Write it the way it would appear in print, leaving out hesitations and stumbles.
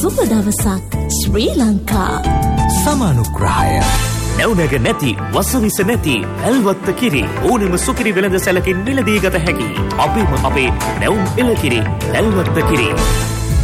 සුබ දවසක් ශ්‍රී ලංකා. සමානුග්‍රහය නැවුනග නැති වසවිස නැති ඇල්වත්ත කිරි ඕනෙම සුකිරි වෙළඳ සැලකින් මිලදී ගත හැකි. අපේම අපේ නැවුම් එළකිරි ඇල්වත්ත කිරි.